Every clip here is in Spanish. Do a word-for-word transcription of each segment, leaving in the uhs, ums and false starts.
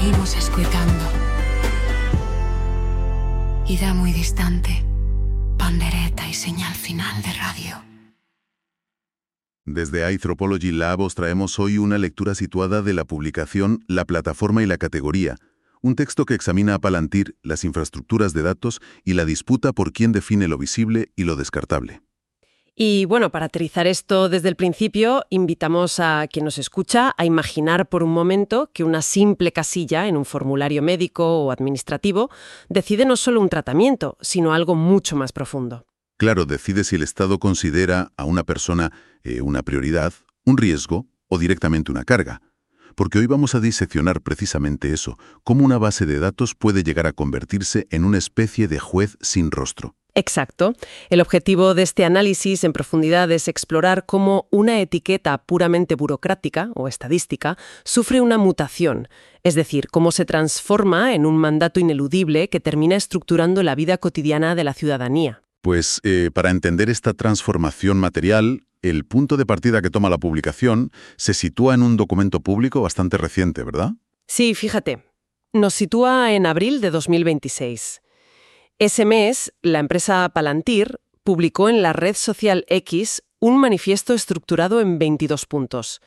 seguimos escuchando. Ida muy distante, pandereta y señal final de radio. Desde Anthropology Lab os traemos hoy una lectura situada de la publicación La plataforma y la categoría, un texto que examina a Palantir las infraestructuras de datos y la disputa por quién define lo visible y lo descartable. Y bueno, para aterrizar esto desde el principio, invitamos a quien nos escucha a imaginar por un momento que una simple casilla en un formulario médico o administrativo decide no solo un tratamiento, sino algo mucho más profundo. Claro, decide si el Estado considera a una persona eh, una prioridad, un riesgo o directamente una carga. Porque hoy vamos a diseccionar precisamente eso, cómo una base de datos puede llegar a convertirse en una especie de juez sin rostro. Exacto. El objetivo de este análisis en profundidad es explorar cómo una etiqueta puramente burocrática o estadística sufre una mutación, es decir, cómo se transforma en un mandato ineludible que termina estructurando la vida cotidiana de la ciudadanía. Pues eh, para entender esta transformación material, el punto de partida que toma la publicación se sitúa en un documento público bastante reciente, ¿verdad? Sí, fíjate. Nos sitúa en abril de dos mil veintiséis. Ese mes, la empresa Palantir publicó en la red social X un manifiesto estructurado en veintidós puntos.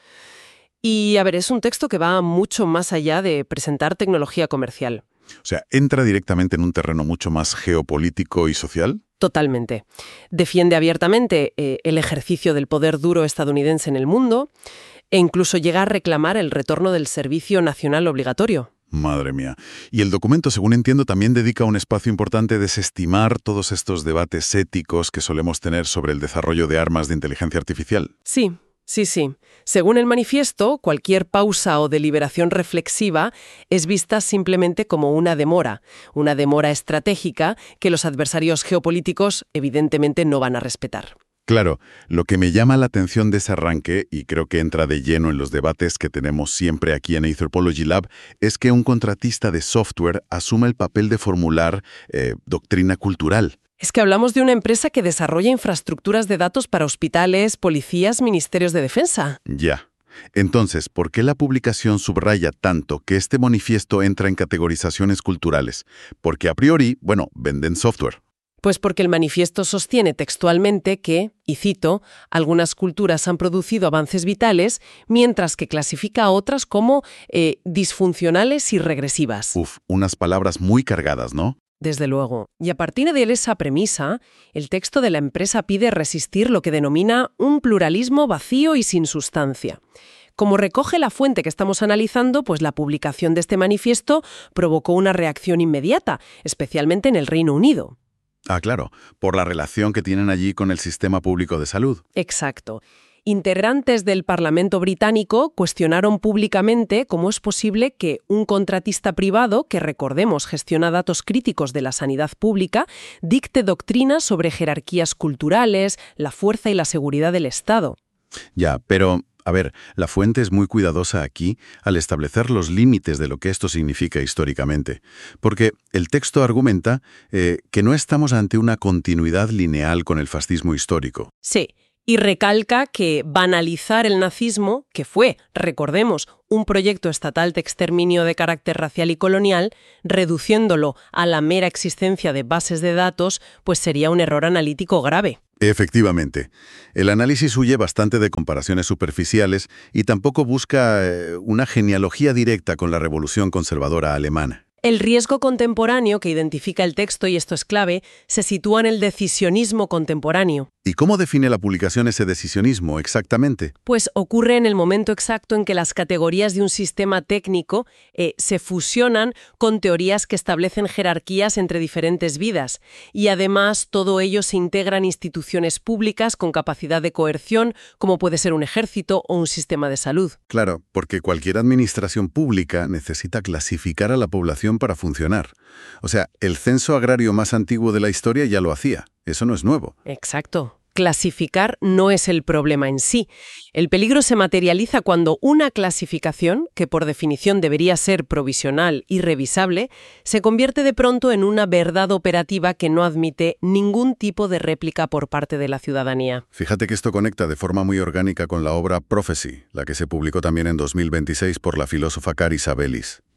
Y, a ver, es un texto que va mucho más allá de presentar tecnología comercial. O sea, ¿entra directamente en un terreno mucho más geopolítico y social? Totalmente. Defiende abiertamente eh, el ejercicio del poder duro estadounidense en el mundo e incluso llega a reclamar el retorno del servicio nacional obligatorio. Madre mía. Y el documento, según entiendo, también dedica un espacio importante a desestimar todos estos debates éticos que solemos tener sobre el desarrollo de armas de inteligencia artificial. Sí, sí, sí. Según el manifiesto, cualquier pausa o deliberación reflexiva es vista simplemente como una demora, una demora estratégica que los adversarios geopolíticos evidentemente no van a respetar. Claro, lo que me llama la atención de ese arranque, y creo que entra de lleno en los debates que tenemos siempre aquí en Anthropology Lab, es que un contratista de software asume el papel de formular eh, doctrina cultural. Es que hablamos de una empresa que desarrolla infraestructuras de datos para hospitales, policías, ministerios de defensa. Ya. Entonces, ¿por qué la publicación subraya tanto que este manifiesto entra en categorizaciones culturales? Porque a priori, bueno, venden software. Pues porque el manifiesto sostiene textualmente que, y cito, algunas culturas han producido avances vitales, mientras que clasifica a otras como eh, disfuncionales y regresivas. Uf, unas palabras muy cargadas, ¿no? Desde luego. Y a partir de esa premisa, el texto de la empresa pide resistir lo que denomina un pluralismo vacío y sin sustancia. Como recoge la fuente que estamos analizando, pues la publicación de este manifiesto provocó una reacción inmediata, especialmente en el Reino Unido. Ah, claro, por la relación que tienen allí con el sistema público de salud. Exacto. Integrantes del Parlamento británico cuestionaron públicamente cómo es posible que un contratista privado, que recordemos gestiona datos críticos de la sanidad pública, dicte doctrinas sobre jerarquías culturales, la fuerza y la seguridad del Estado. Ya, pero, a ver, la fuente es muy cuidadosa aquí al establecer los límites de lo que esto significa históricamente. Porque el texto argumenta eh, que no estamos ante una continuidad lineal con el fascismo histórico. Sí. Y recalca que banalizar el nazismo, que fue, recordemos, un proyecto estatal de exterminio de carácter racial y colonial, reduciéndolo a la mera existencia de bases de datos, pues sería un error analítico grave. Efectivamente. El análisis huye bastante de comparaciones superficiales y tampoco busca eh, una genealogía directa con la revolución conservadora alemana. El riesgo contemporáneo que identifica el texto, y esto es clave, se sitúa en el decisionismo contemporáneo. ¿Y cómo define la publicación ese decisionismo exactamente? Pues ocurre en el momento exacto en que las categorías de un sistema técnico eh, se fusionan con teorías que establecen jerarquías entre diferentes vidas. Y además todo ello se integra en instituciones públicas con capacidad de coerción, como puede ser un ejército o un sistema de salud. Claro, porque cualquier administración pública necesita clasificar a la población para funcionar. O sea, el censo agrario más antiguo de la historia ya lo hacía. Eso no es nuevo. Exacto. Clasificar no es el problema en sí. El peligro se materializa cuando una clasificación, que por definición debería ser provisional y revisable, se convierte de pronto en una verdad operativa que no admite ningún tipo de réplica por parte de la ciudadanía. Fíjate que esto conecta de forma muy orgánica con la obra Prophecy, la que se publicó también en dos mil veintiséis por la filósofa Cari Sabelis.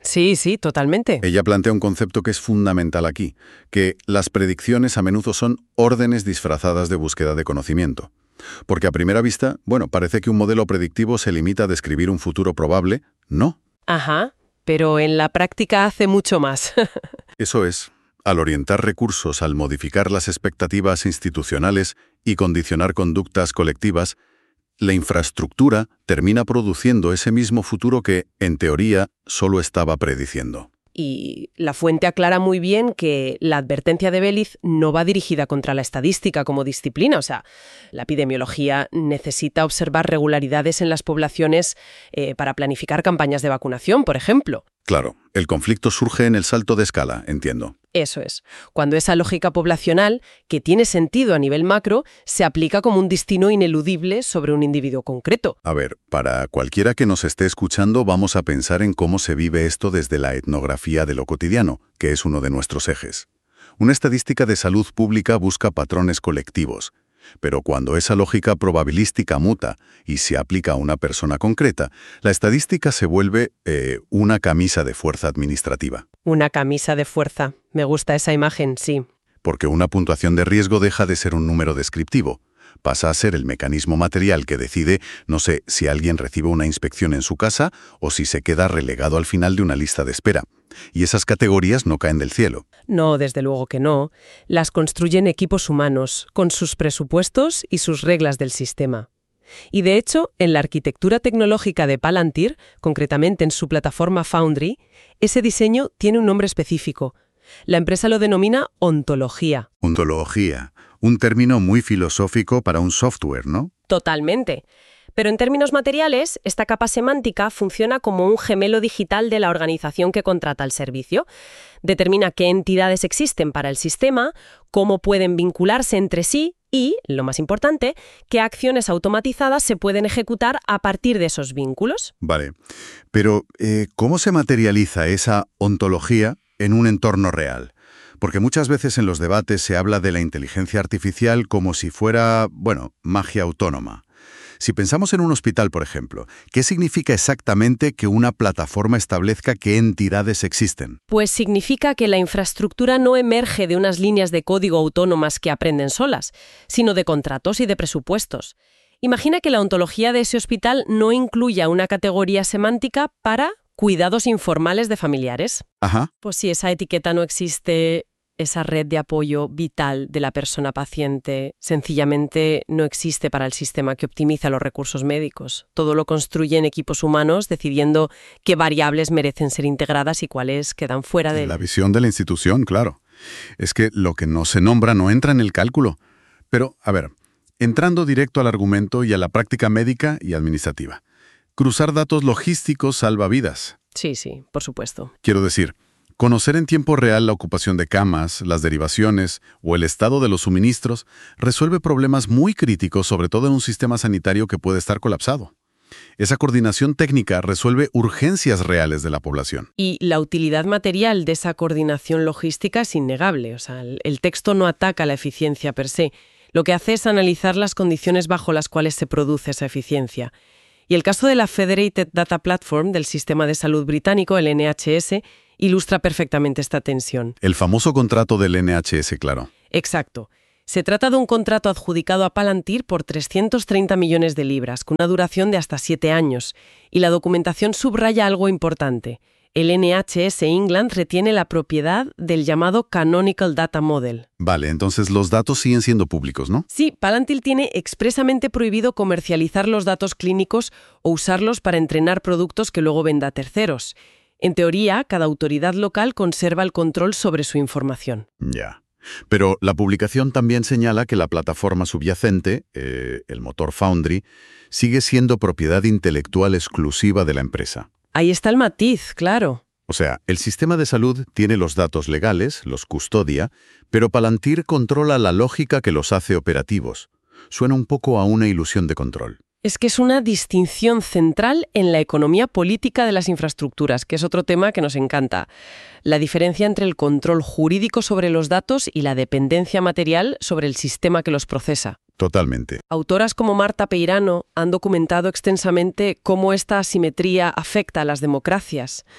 Sí, sí, totalmente. Ella plantea un concepto que es fundamental aquí, que las predicciones a menudo son órdenes disfrazadas de búsqueda de conocimiento. Porque a primera vista, bueno, parece que un modelo predictivo se limita a describir un futuro probable. No. Ajá, pero en la práctica hace mucho más. Eso es. Al orientar recursos, al modificar las expectativas institucionales y condicionar conductas colectivas, la infraestructura termina produciendo ese mismo futuro que, en teoría, solo estaba prediciendo. Y la fuente aclara muy bien que la advertencia de Beliz no va dirigida contra la estadística como disciplina. O sea, la epidemiología necesita observar regularidades en las poblaciones eh, para planificar campañas de vacunación, por ejemplo. Claro, el conflicto surge en el salto de escala, entiendo. Eso es, cuando esa lógica poblacional, que tiene sentido a nivel macro, se aplica como un destino ineludible sobre un individuo concreto. A ver, para cualquiera que nos esté escuchando, vamos a pensar en cómo se vive esto desde la etnografía de lo cotidiano, que es uno de nuestros ejes. Una estadística de salud pública busca patrones colectivos. Pero cuando esa lógica probabilística muta y se aplica a una persona concreta, la estadística se vuelve eh, una camisa de fuerza administrativa. Una camisa de fuerza. Me gusta esa imagen, sí. Porque una puntuación de riesgo deja de ser un número descriptivo. Pasa a ser el mecanismo material que decide, no sé, si alguien recibe una inspección en su casa o si se queda relegado al final de una lista de espera. Y esas categorías no caen del cielo. No, desde luego que no. Las construyen equipos humanos, con sus presupuestos y sus reglas del sistema. Y de hecho, en la arquitectura tecnológica de Palantir, concretamente en su plataforma Foundry, ese diseño tiene un nombre específico. La empresa lo denomina ontología. Ontología, un término muy filosófico para un software, ¿no? Totalmente. Pero en términos materiales, esta capa semántica funciona como un gemelo digital de la organización que contrata el servicio. Determina qué entidades existen para el sistema, cómo pueden vincularse entre sí y, lo más importante, qué acciones automatizadas se pueden ejecutar a partir de esos vínculos. Vale, pero eh, ¿cómo se materializa esa ontología en un entorno real? Porque muchas veces en los debates se habla de la inteligencia artificial como si fuera, bueno, magia autónoma. Si pensamos en un hospital, por ejemplo, ¿qué significa exactamente que una plataforma establezca qué entidades existen? Pues significa que la infraestructura no emerge de unas líneas de código autónomas que aprenden solas, sino de contratos y de presupuestos. Imagina que la ontología de ese hospital no incluya una categoría semántica para cuidados informales de familiares. Ajá. Pues si esa etiqueta no existe, esa red de apoyo vital de la persona paciente sencillamente no existe para el sistema que optimiza los recursos médicos. Todo lo construyen equipos humanos decidiendo qué variables merecen ser integradas y cuáles quedan fuera de... La visión de la institución, claro. Es que lo que no se nombra no entra en el cálculo. Pero, a ver, entrando directo al argumento y a la práctica médica y administrativa. Cruzar datos logísticos salva vidas. Sí, sí, por supuesto. Quiero decir, conocer en tiempo real la ocupación de camas, las derivaciones o el estado de los suministros resuelve problemas muy críticos, sobre todo en un sistema sanitario que puede estar colapsado. Esa coordinación técnica resuelve urgencias reales de la población. Y la utilidad material de esa coordinación logística es innegable. O sea, el, el texto no ataca la eficiencia per se. Lo que hace es analizar las condiciones bajo las cuales se produce esa eficiencia. Y el caso de la Federated Data Platform del sistema de salud británico, el N H S, ilustra perfectamente esta tensión. El famoso contrato del N H S, claro. Exacto. Se trata de un contrato adjudicado a Palantir por trescientos treinta millones de libras, con una duración de hasta siete años. Y la documentación subraya algo importante. El N H S England retiene la propiedad del llamado Canonical Data Model. Vale, entonces los datos siguen siendo públicos, ¿no? Sí, Palantir tiene expresamente prohibido comercializar los datos clínicos o usarlos para entrenar productos que luego venda a terceros. En teoría, cada autoridad local conserva el control sobre su información. Ya. Pero la publicación también señala que la plataforma subyacente, eh, el motor Foundry, sigue siendo propiedad intelectual exclusiva de la empresa. Ahí está el matiz, claro. O sea, el sistema de salud tiene los datos legales, los custodia, pero Palantir controla la lógica que los hace operativos. Suena un poco a una ilusión de control. Es que es una distinción central en la economía política de las infraestructuras, que es otro tema que nos encanta. La diferencia entre el control jurídico sobre los datos y la dependencia material sobre el sistema que los procesa. Totalmente. Autoras como Marta Peirano han documentado extensamente cómo esta asimetría afecta a las democracias.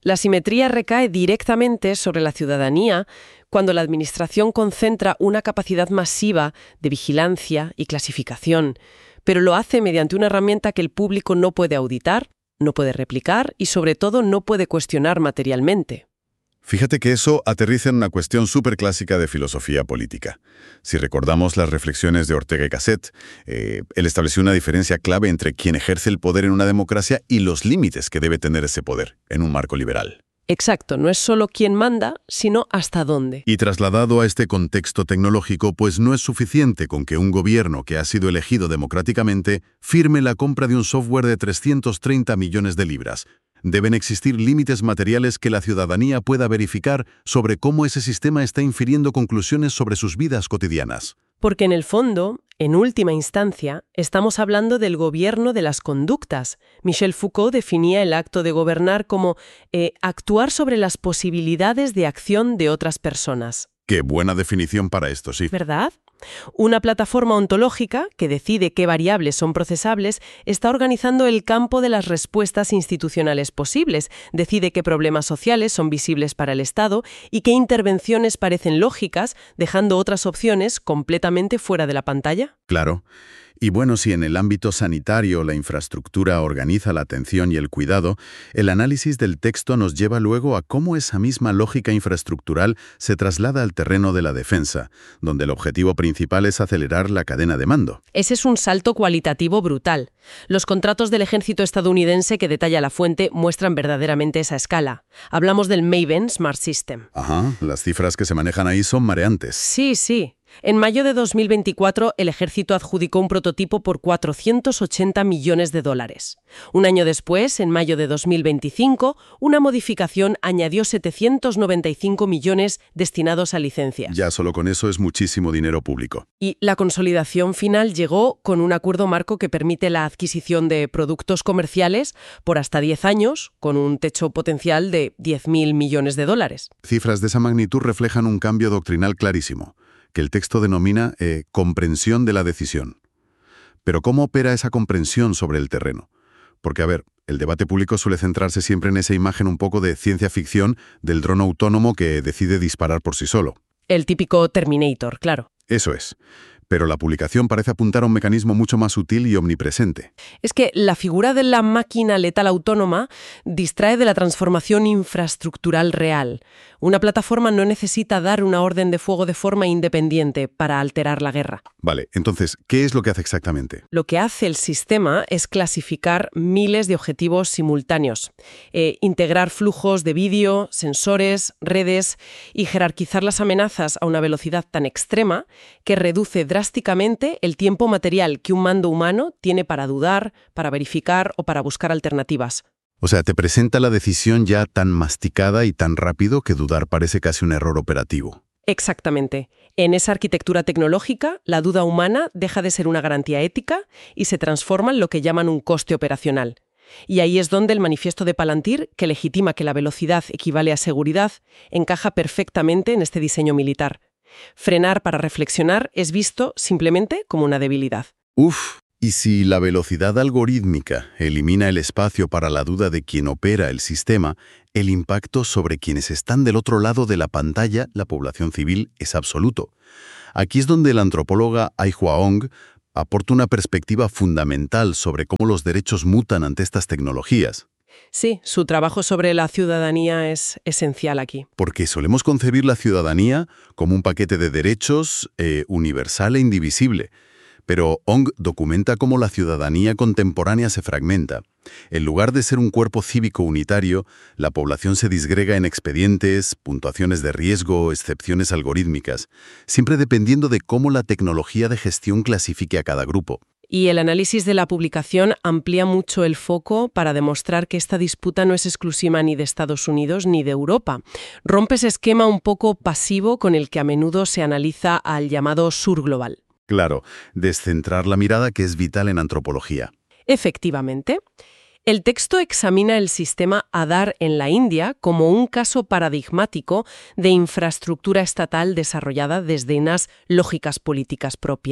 La simetría recae directamente sobre la ciudadanía cuando la administración concentra una capacidad masiva de vigilancia y clasificación, pero lo hace mediante una herramienta que el público no puede auditar, no puede replicar y sobre todo no puede cuestionar materialmente. Fíjate que eso aterriza en una cuestión súper clásica de filosofía política. Si recordamos las reflexiones de Ortega y Gasset, eh, él estableció una diferencia clave entre quien ejerce el poder en una democracia y los límites que debe tener ese poder en un marco liberal. Exacto, no es solo quién manda, sino hasta dónde. Y trasladado a este contexto tecnológico, pues no es suficiente con que un gobierno que ha sido elegido democráticamente firme la compra de un software de trescientos treinta millones de libras. Deben existir límites materiales que la ciudadanía pueda verificar sobre cómo ese sistema está infiriendo conclusiones sobre sus vidas cotidianas. Porque en el fondo, en última instancia, estamos hablando del gobierno de las conductas. Michel Foucault definía el acto de gobernar como eh, actuar sobre las posibilidades de acción de otras personas. Qué buena definición para esto, sí. ¿Verdad? Una plataforma ontológica, que decide qué variables son procesables, está organizando el campo de las respuestas institucionales posibles, decide qué problemas sociales son visibles para el Estado y qué intervenciones parecen lógicas, dejando otras opciones completamente fuera de la pantalla. Claro. Y bueno, si en el ámbito sanitario la infraestructura organiza la atención y el cuidado, el análisis del texto nos lleva luego a cómo esa misma lógica infraestructural se traslada al terreno de la defensa, donde el objetivo principal es acelerar la cadena de mando. Ese es un salto cualitativo brutal. Los contratos del ejército estadounidense que detalla la fuente muestran verdaderamente esa escala. Hablamos del Maven Smart System. Ajá, las cifras que se manejan ahí son mareantes. Sí, sí. En mayo de dos mil veinticuatro, el ejército adjudicó un prototipo por cuatrocientos ochenta millones de dólares. Un año después, en mayo de dos mil veinticinco, una modificación añadió setecientos noventa y cinco millones destinados a licencias. Ya solo con eso es muchísimo dinero público. Y la consolidación final llegó con un acuerdo marco que permite la adquisición de productos comerciales por hasta diez años, con un techo potencial de diez mil millones de dólares. Cifras de esa magnitud reflejan un cambio doctrinal clarísimo, que el texto denomina eh, comprensión de la decisión. Pero ¿cómo opera esa comprensión sobre el terreno? Porque, a ver, el debate público suele centrarse siempre en esa imagen un poco de ciencia ficción del dron autónomo que decide disparar por sí solo. El típico Terminator, claro. Eso es. Pero la publicación parece apuntar a un mecanismo mucho más sutil y omnipresente. Es que la figura de la máquina letal autónoma distrae de la transformación infraestructural real. Una plataforma no necesita dar una orden de fuego de forma independiente para alterar la guerra. Vale, entonces, ¿qué es lo que hace exactamente? Lo que hace el sistema es clasificar miles de objetivos simultáneos, eh, integrar flujos de vídeo, sensores, redes y jerarquizar las amenazas a una velocidad tan extrema que reduce drásticamente el tiempo material que un mando humano tiene para dudar, para verificar o para buscar alternativas. O sea, te presenta la decisión ya tan masticada y tan rápido que dudar parece casi un error operativo. Exactamente. En esa arquitectura tecnológica, la duda humana deja de ser una garantía ética y se transforma en lo que llaman un coste operacional. Y ahí es donde el manifiesto de Palantir, que legitima que la velocidad equivale a seguridad, encaja perfectamente en este diseño militar. Frenar para reflexionar es visto simplemente como una debilidad. Uf, y si la velocidad algorítmica elimina el espacio para la duda de quien opera el sistema, el impacto sobre quienes están del otro lado de la pantalla, la población civil, es absoluto. Aquí es donde la antropóloga Ai-Hua Ong aporta una perspectiva fundamental sobre cómo los derechos mutan ante estas tecnologías. Sí, su trabajo sobre la ciudadanía es esencial aquí. Porque solemos concebir la ciudadanía como un paquete de derechos eh, universal e indivisible. Pero Ong documenta cómo la ciudadanía contemporánea se fragmenta. En lugar de ser un cuerpo cívico unitario, la población se disgrega en expedientes, puntuaciones de riesgo, excepciones algorítmicas, siempre dependiendo de cómo la tecnología de gestión clasifique a cada grupo. Y el análisis de la publicación amplía mucho el foco para demostrar que esta disputa no es exclusiva ni de Estados Unidos ni de Europa. Rompe ese esquema un poco pasivo con el que a menudo se analiza al llamado sur global. Claro, descentrar la mirada que es vital en antropología. Efectivamente. El texto examina el sistema Aadhaar en la India como un caso paradigmático de infraestructura estatal desarrollada desde unas lógicas políticas propias.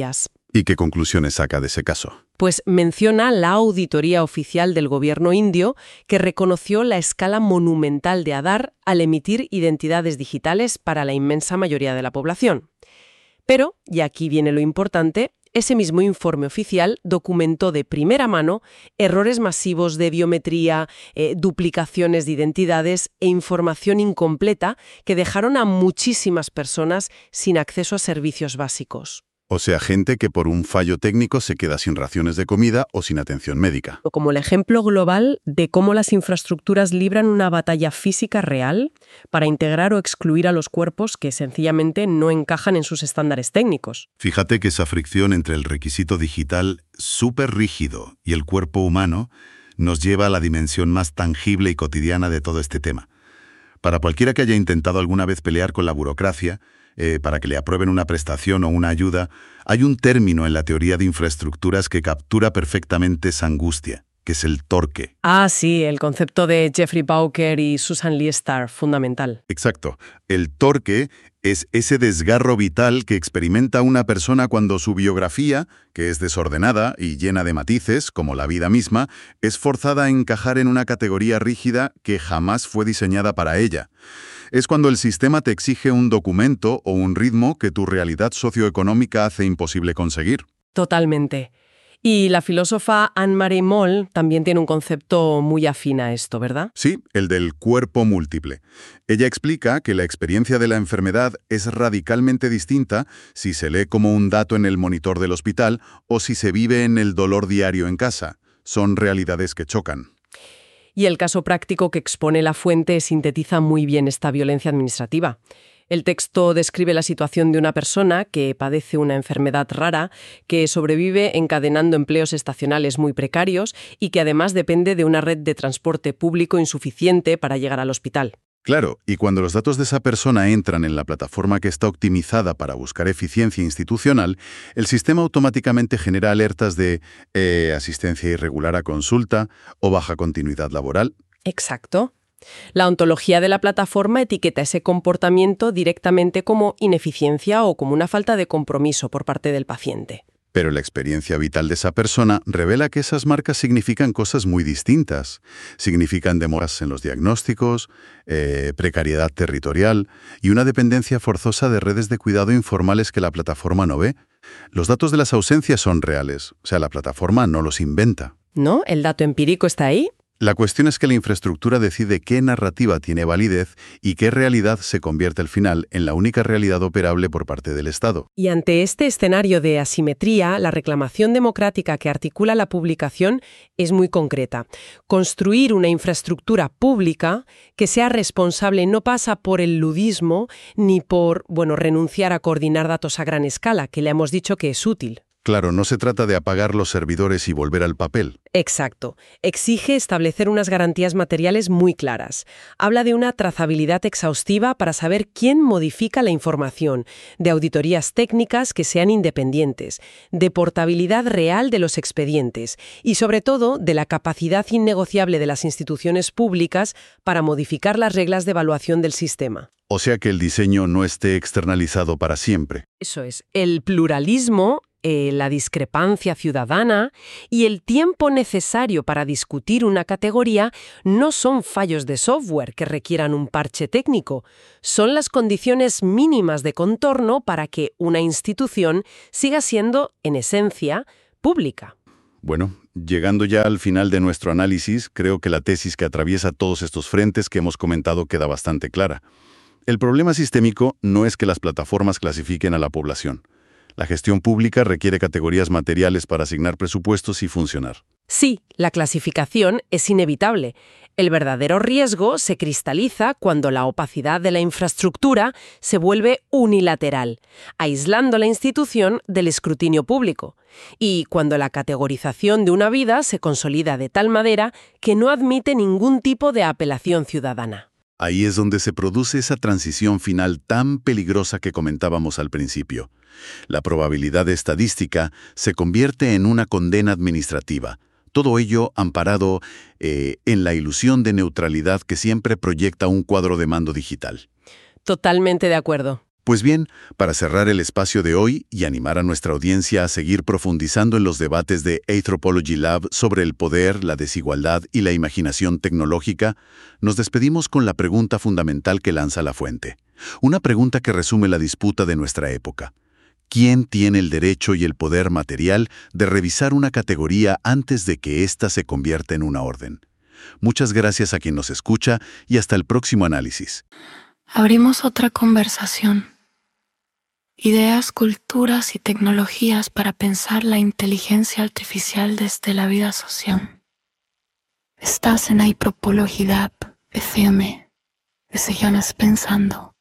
¿Y qué conclusiones saca de ese caso? Pues menciona la auditoría oficial del gobierno indio que reconoció la escala monumental de Aadhaar al emitir identidades digitales para la inmensa mayoría de la población. Pero, y aquí viene lo importante, ese mismo informe oficial documentó de primera mano errores masivos de biometría, eh, duplicaciones de identidades e información incompleta que dejaron a muchísimas personas sin acceso a servicios básicos. O sea, gente que por un fallo técnico se queda sin raciones de comida o sin atención médica. Como el ejemplo global de cómo las infraestructuras libran una batalla física real para integrar o excluir a los cuerpos que sencillamente no encajan en sus estándares técnicos. Fíjate que esa fricción entre el requisito digital súper rígido y el cuerpo humano nos lleva a la dimensión más tangible y cotidiana de todo este tema. Para cualquiera que haya intentado alguna vez pelear con la burocracia, Eh, para que le aprueben una prestación o una ayuda, hay un término en la teoría de infraestructuras que captura perfectamente esa angustia, que es el torque. Ah, sí, el concepto de Jeffrey Bowker y Susan Lee Starr, fundamental. Exacto. El torque es ese desgarro vital que experimenta una persona cuando su biografía, que es desordenada y llena de matices, como la vida misma, es forzada a encajar en una categoría rígida que jamás fue diseñada para ella. Es cuando el sistema te exige un documento o un ritmo que tu realidad socioeconómica hace imposible conseguir. Totalmente. Y la filósofa Anne-Marie Moll también tiene un concepto muy afín a esto, ¿verdad? Sí, el del cuerpo múltiple. Ella explica que la experiencia de la enfermedad es radicalmente distinta si se lee como un dato en el monitor del hospital o si se vive en el dolor diario en casa. Son realidades que chocan. Y el caso práctico que expone la fuente sintetiza muy bien esta violencia administrativa. El texto describe la situación de una persona que padece una enfermedad rara, que sobrevive encadenando empleos estacionales muy precarios y que además depende de una red de transporte público insuficiente para llegar al hospital. Claro, y cuando los datos de esa persona entran en la plataforma que está optimizada para buscar eficiencia institucional, el sistema automáticamente genera alertas de eh, asistencia irregular a consulta o baja continuidad laboral. Exacto. La ontología de la plataforma etiqueta ese comportamiento directamente como ineficiencia o como una falta de compromiso por parte del paciente. Pero la experiencia vital de esa persona revela que esas marcas significan cosas muy distintas. Significan demoras en los diagnósticos, eh, precariedad territorial y una dependencia forzosa de redes de cuidado informales que la plataforma no ve. Los datos de las ausencias son reales, o sea, la plataforma no los inventa. ¿No? El dato empírico está ahí. La cuestión es que la infraestructura decide qué narrativa tiene validez y qué realidad se convierte al final en la única realidad operable por parte del Estado. Y ante este escenario de asimetría, la reclamación democrática que articula la publicación es muy concreta. Construir una infraestructura pública que sea responsable no pasa por el ludismo ni por, bueno, renunciar a coordinar datos a gran escala, que le hemos dicho que es útil. Claro, no se trata de apagar los servidores y volver al papel. Exacto. Exige establecer unas garantías materiales muy claras. Habla de una trazabilidad exhaustiva para saber quién modifica la información, de auditorías técnicas que sean independientes, de portabilidad real de los expedientes y, sobre todo, de la capacidad innegociable de las instituciones públicas para modificar las reglas de evaluación del sistema. O sea que el diseño no esté externalizado para siempre. Eso es. El pluralismo, eh, la discrepancia ciudadana y el tiempo necesario para discutir una categoría no son fallos de software que requieran un parche técnico, son las condiciones mínimas de contorno para que una institución siga siendo, en esencia, pública. Bueno, llegando ya al final de nuestro análisis, creo que la tesis que atraviesa todos estos frentes que hemos comentado queda bastante clara. El problema sistémico no es que las plataformas clasifiquen a la población. La gestión pública requiere categorías materiales para asignar presupuestos y funcionar. Sí, la clasificación es inevitable. El verdadero riesgo se cristaliza cuando la opacidad de la infraestructura se vuelve unilateral, aislando la institución del escrutinio público, y cuando la categorización de una vida se consolida de tal manera que no admite ningún tipo de apelación ciudadana. Ahí es donde se produce esa transición final tan peligrosa que comentábamos al principio. La probabilidad estadística se convierte en una condena administrativa. Todo ello amparado eh, en la ilusión de neutralidad que siempre proyecta un cuadro de mando digital. Totalmente de acuerdo. Pues bien, para cerrar el espacio de hoy y animar a nuestra audiencia a seguir profundizando en los debates de Anthropology Lab sobre el poder, la desigualdad y la imaginación tecnológica, nos despedimos con la pregunta fundamental que lanza La Fuente. Una pregunta que resume la disputa de nuestra época. ¿Quién tiene el derecho y el poder material de revisar una categoría antes de que ésta se convierta en una orden? Muchas gracias a quien nos escucha y hasta el próximo análisis. Abrimos otra conversación. Ideas, culturas y tecnologías para pensar la inteligencia artificial desde la vida social. Estás en Anthropology Lab F M. Sigamos pensando.